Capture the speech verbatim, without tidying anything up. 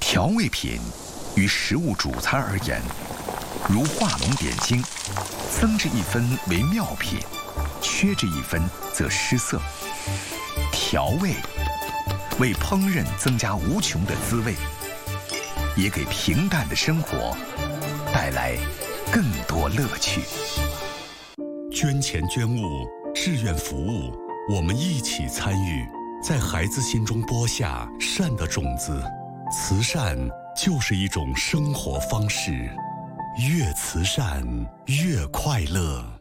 调味品与食物主餐而言，如画龙点睛，增之一分为妙品，缺之一分则失色。调味为烹饪增加无穷的滋味，也给平淡的生活带来更多乐趣。 捐钱捐物，志愿服务，我们一起参与，在孩子心中播下善的种子。慈善就是一种生活方式，越慈善越快乐。